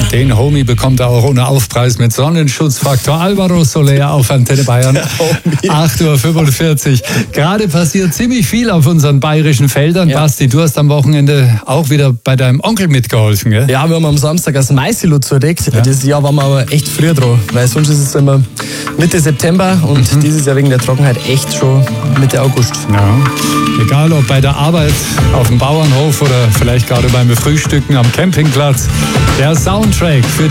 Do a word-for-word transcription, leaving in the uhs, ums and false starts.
Den Homie bekommt er auch ohne Aufpreis mit Sonnenschutzfaktor. Alvaro Soler auf Antenne Bayern. acht Uhr fünfundvierzig. Gerade passiert ziemlich viel auf unseren bayerischen Feldern. Ja. Basti, du hast am Wochenende auch wieder bei deinem Onkel mitgeholfen, gell? Ja, wir haben am Samstag das Maisilo zudeckt. Ja. Dieses Jahr waren wir aber echt früher dran, weil sonst ist es immer Mitte September und mhm. dieses Jahr wegen der Trockenheit echt schon Mitte August. Ja. Egal ob bei der Arbeit, auf dem Bauernhof oder vielleicht gerade beim Frühstücken am Campingplatz. Der Soundtrack für